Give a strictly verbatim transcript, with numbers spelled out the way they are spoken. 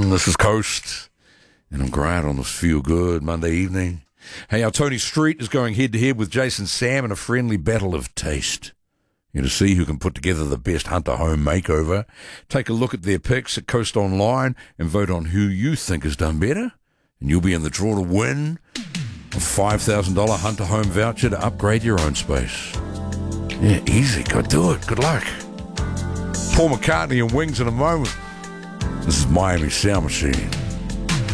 And this is Coast, and I'm Grant on this Feel Good Monday evening. Hey, our Tony Street is going head-to-head with Jason Sam in a friendly battle of taste. You know, to see who can put together the best Hunter Home makeover. Take a look at their picks at Coast Online and vote on who you think has done better. And you'll be in the draw to win a five thousand dollars Hunter Home voucher to upgrade your own space. Yeah, easy. Go do it. Good luck. Paul McCartney and Wings in a moment. This is Miami Sound Machine.